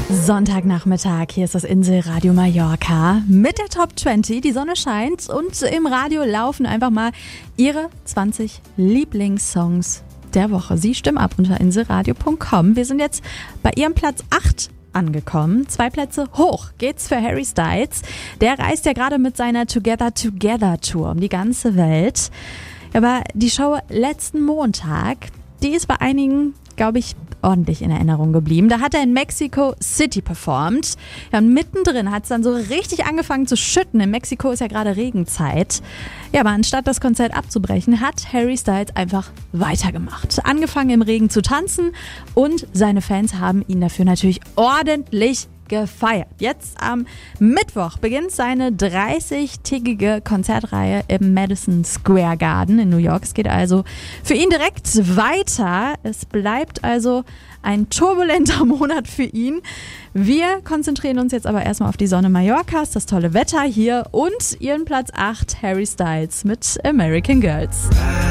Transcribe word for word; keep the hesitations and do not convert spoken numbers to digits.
Sonntagnachmittag, hier ist das Inselradio Mallorca mit der Top zwanzig. Die Sonne scheint und im Radio laufen einfach mal ihre zwanzig Lieblingssongs der Woche. Sie stimmen ab unter inselradio punkt com. Wir sind jetzt bei ihrem Platz acht angekommen. Zwei Plätze hoch geht's für Harry Styles. Der reist ja gerade mit seiner Together Together Tour um die ganze Welt. Aber die Show letzten Montag, die ist bei einigen, glaube ich, ordentlich in Erinnerung geblieben. Da hat er in Mexico City performt. Ja, und mittendrin hat es dann so richtig angefangen zu schütten. In Mexiko ist ja gerade Regenzeit. Ja, aber anstatt das Konzert abzubrechen, hat Harry Styles einfach weitergemacht. Angefangen im Regen zu tanzen und seine Fans haben ihn dafür natürlich ordentlich gefeiert. Jetzt am Mittwoch beginnt seine dreißigtägige Konzertreihe im Madison Square Garden in New York. Es geht also für ihn direkt weiter. Es bleibt also ein turbulenter Monat für ihn. Wir konzentrieren uns jetzt aber erstmal auf die Sonne Mallorcas, das tolle Wetter hier und ihren Platz acht, Harry Styles mit American Girls.